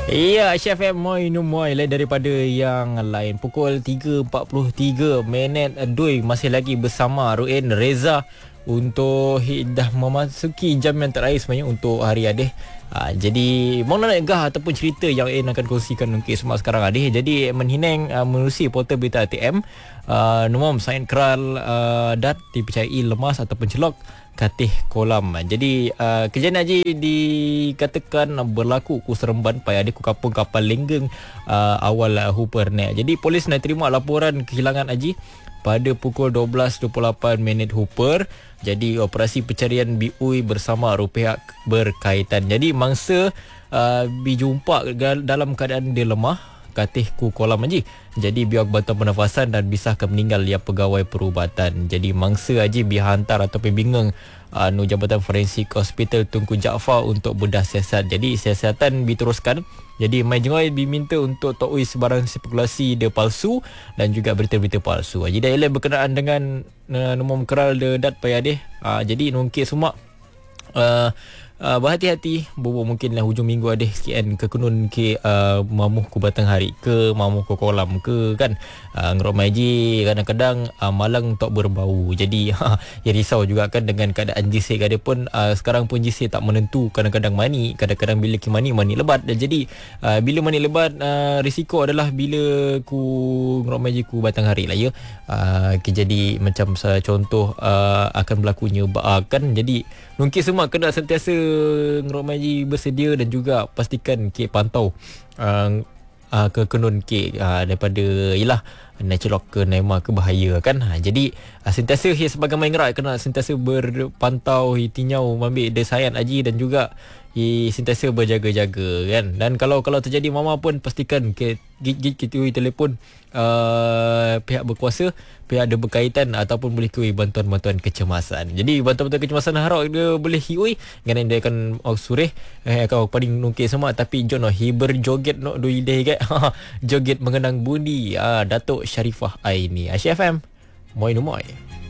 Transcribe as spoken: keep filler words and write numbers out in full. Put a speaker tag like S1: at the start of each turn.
S1: Iya, Chef M Moi nu moi lain daripada yang lain. Pukul tiga empat puluh tiga minit Dui masih lagi bersama Ruin Reza untuk dah memasuki jam yang terakhir sebenarnya untuk hari Adih. Ha, jadi mana nak gah ataupun cerita yang Ain akan kongsikan untuk semua sekarang Adih. Jadi menhineng uh, menerusi portal berita A T M uh, Numam sain keral uh, dat dipercayai lemas ataupun celok katih kolam. Jadi uh, kejadian haji dikatakan berlaku ku Seremban pai ada ku kapung kapal lenggeng uh, awal uh, Hooper ni. Jadi polis nak terima laporan kehilangan haji pada pukul dua belas dua puluh lapan minit Hooper. Jadi operasi pencarian B U I bersama pihak berkaitan. Jadi mangsa uh, dijumpa dalam keadaan dia lemah katih ku kolam haji. Jadi biar bantuan pernafasan dan bisahkan meninggal dia pegawai perubatan. Jadi mangsa haji dihantar ataupun bingung uh, nu Jabatan Forensik Hospital Tunku Jaafar untuk bedah siasat. Jadi siasatan diteruskan. Jadi mai jengoi diminta untuk tahui sebarang spekulasi dia palsu dan juga berita-berita palsu. Jadi dah elok berkenaan dengan uh, nombor keral de dat payadeh. Uh, jadi nungkit semua uh, Uh, berhati-hati bobo mungkinlah hujung minggu ada sekian ke kunun ke uh, mamuh ku batang hari ke mamuh ku kolam ke kan uh, ngerok maji kadang-kadang uh, malang tak berbau. Jadi ha, ya risau juga kan dengan keadaan jisik ada pun uh, sekarang pun jisik tak menentu, kadang-kadang mani, kadang-kadang bila ki mani mani lebat. Dan jadi uh, bila mani lebat uh, risiko adalah bila ku ngerok maji ku batang hari lah ya. Uh, jadi macam saya contoh uh, akan berlakunya ba kan. Jadi mungkin semua kena sentiasa ngerok maji bersedia dan juga pastikan ke pantau uh, uh, ke kenun ke uh, daripada ialah naturlock ke nema ke bahaya kan. Ha, jadi uh, sentiasa hi sebagai main gerak kena sentiasa berpantau hi tinyau ambil desayan aji dan juga hi sentiasa berjaga-jaga kan. Dan kalau kalau terjadi mama pun pastikan ke gig-gig kita telefon uh, pihak berkuasa, pihak ada berkaitan ataupun boleh kui bantuan-bantuan kecemasan. Jadi bantuan-bantuan kecemasan harap dia boleh hiui kerana dia akan oh, sureh eh, akan paling nungkit semua. Tapi jono hi berjoget nok doi deh kan. Joget mengenang budi ah, Datuk Sharifah Aini. Asyik F M Moi no moi.